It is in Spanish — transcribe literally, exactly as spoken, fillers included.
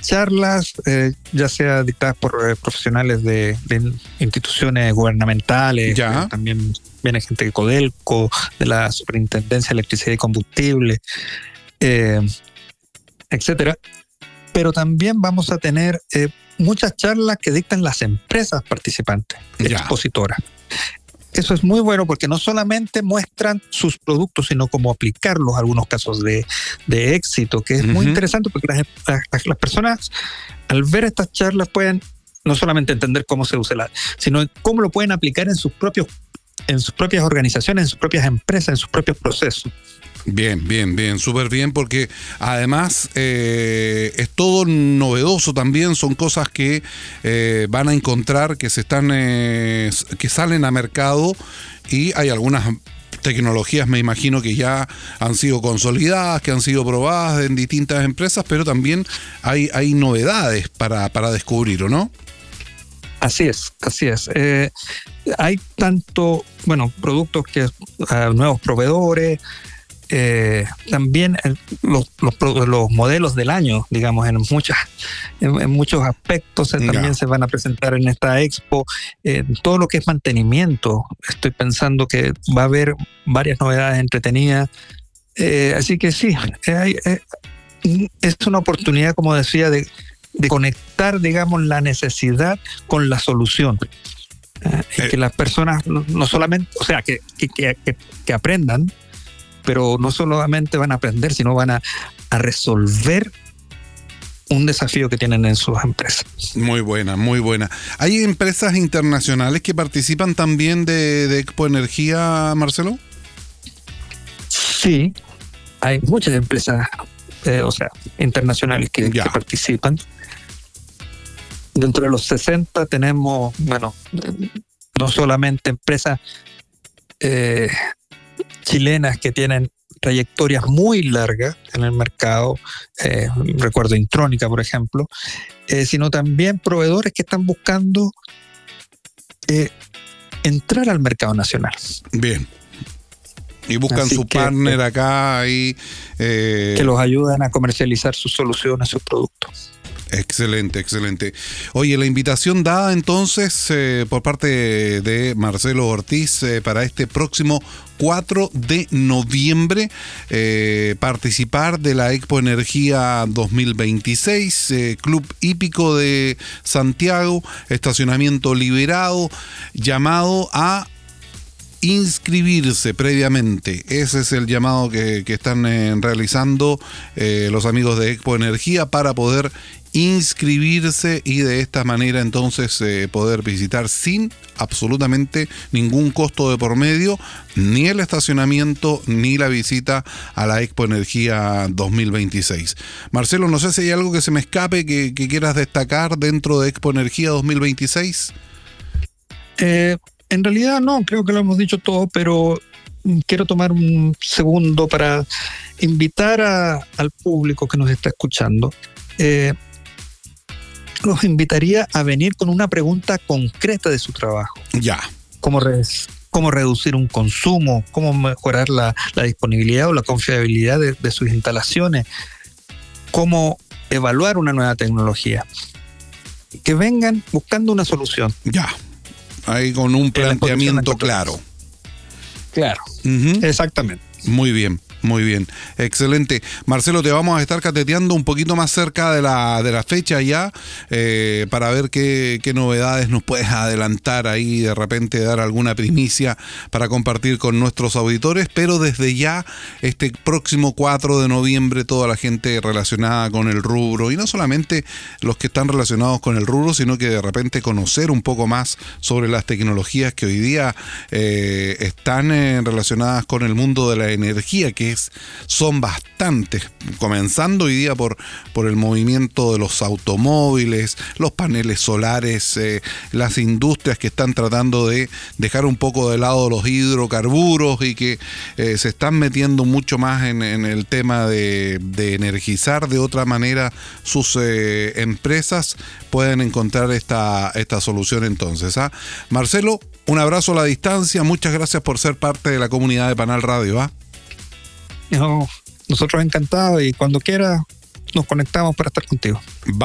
charlas, eh, ya sea dictadas por eh, profesionales de, de instituciones gubernamentales, eh, también viene gente de Codelco, de la Superintendencia de Electricidad y Combustible, eh, etcétera. Pero también vamos a tener eh, muchas charlas que dictan las empresas participantes, ya. expositoras. Eso es muy bueno porque no solamente muestran sus productos, sino cómo aplicarlos, algunos casos de, de éxito, que es uh-huh. muy interesante porque las, las, las personas al ver estas charlas pueden no solamente entender cómo se usa, la, sino cómo lo pueden aplicar en sus propios, en sus propias organizaciones, en sus propias empresas, en sus propios procesos. Bien, bien, bien, súper bien, porque además eh, es todo novedoso también, son cosas que eh, van a encontrar, que se están, eh, que salen a mercado, y hay algunas tecnologías, me imagino, que ya han sido consolidadas, que han sido probadas en distintas empresas, pero también hay, hay novedades para, para descubrir, ¿o no? Así es, así es. Eh, hay tanto, bueno, productos que uh, nuevos proveedores. Eh, también el, los, los, los modelos del año, digamos, en muchas en, en muchos aspectos eh, también yeah. se van a presentar en esta expo. Eh, todo lo que es mantenimiento, estoy pensando que va a haber varias novedades entretenidas. Eh, así que sí, eh, eh, es una oportunidad, como decía, de, de conectar, digamos, la necesidad con la solución. Eh, eh. Que las personas no, no solamente, o sea, que, que, que, que aprendan, pero no solamente van a aprender, sino van a, a resolver un desafío que tienen en sus empresas. Muy buena, muy buena. ¿Hay empresas internacionales que participan también de, de Expo Energía, Marcelo? Sí, hay muchas empresas, eh, o sea, internacionales que, que participan. Dentro de los sesenta tenemos, bueno, no solamente empresas eh, chilenas que tienen trayectorias muy largas en el mercado, eh, recuerdo Intrónica, por ejemplo, eh, sino también proveedores que están buscando eh, entrar al mercado nacional. Bien. Y buscan Así su que, partner acá y eh, que los ayudan a comercializar sus soluciones, sus productos. Excelente, excelente. Oye, la invitación dada entonces eh, por parte de, de Marcelo Ortiz eh, para este próximo cuatro de noviembre, eh, participar de la Expo Energía dos mil veintiséis, eh, Club Hípico de Santiago, estacionamiento liberado, llamado a inscribirse previamente. Ese es el llamado que, que están eh, realizando eh, los amigos de Expo Energía para poder inscribirse y de esta manera entonces eh, poder visitar sin absolutamente ningún costo de por medio, ni el estacionamiento ni la visita a la Expo Energía dos mil veintiséis. Marcelo, no sé si hay algo que se me escape que, que quieras destacar dentro de Expo Energía dos mil veintiséis. Eh, en realidad no, creo que lo hemos dicho todo, pero quiero tomar un segundo para invitar a, al público que nos está escuchando. Eh, los invitaría a venir con una pregunta concreta de su trabajo. Ya. ¿Cómo, re, cómo reducir un consumo? ¿Cómo mejorar la, la disponibilidad o la confiabilidad de, de sus instalaciones? ¿Cómo evaluar una nueva tecnología? Que vengan buscando una solución. Ya. Ahí con un planteamiento claro. Claro, uh-huh. Exactamente. Muy bien. Muy bien, excelente. Marcelo, te vamos a estar cateteando un poquito más cerca de la, de la fecha ya, eh, para ver qué, qué novedades nos puedes adelantar ahí, de repente dar alguna primicia para compartir con nuestros auditores, pero desde ya, este próximo cuatro de noviembre, toda la gente relacionada con el rubro, y no solamente los que están relacionados con el rubro, sino que de repente conocer un poco más sobre las tecnologías que hoy día eh, están eh, relacionadas con el mundo de la energía, que es son bastantes, comenzando hoy día por, por el movimiento de los automóviles, los paneles solares, eh, las industrias que están tratando de dejar un poco de lado los hidrocarburos y que eh, se están metiendo mucho más en, en el tema de, de energizar de otra manera sus eh, empresas, pueden encontrar esta, esta solución entonces. ¿ah? Marcelo, un abrazo a la distancia, muchas gracias por ser parte de la comunidad de Panal Radio. ¿ah? No, nosotros encantados y cuando quiera nos conectamos para estar contigo.